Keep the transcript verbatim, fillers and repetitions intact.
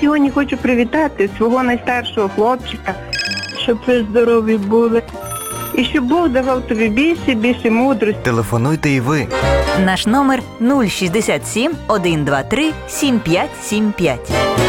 сьогодні хочу привітати свого найстаршого хлопчика, щоб ви здорові були. І щоб Бог давав тобі більше, більше мудрості. Телефонуйте і ви. Наш номер нуль шістдесят сім, сто двадцять три, сімдесят п'ять сімдесят п'ять.